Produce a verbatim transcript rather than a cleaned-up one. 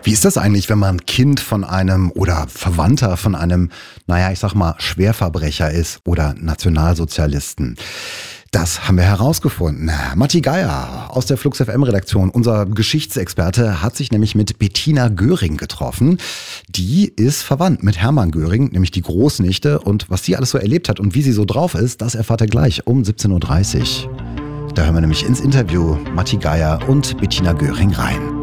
Wie ist das eigentlich, wenn man Kind von einem oder Verwandter von einem, naja, ich sag mal, Schwerverbrecher ist oder Nationalsozialisten? Das haben wir herausgefunden. Matti Geier aus der Flux F M-Redaktion, unser Geschichtsexperte, hat sich nämlich mit Bettina Göring getroffen. Die ist verwandt mit Hermann Göring, nämlich die Großnichte. Und was sie alles so erlebt hat und wie sie so drauf ist, das erfahrt ihr gleich um siebzehn Uhr dreißig. Da hören wir nämlich ins Interview Matti Geier und Bettina Göring rein.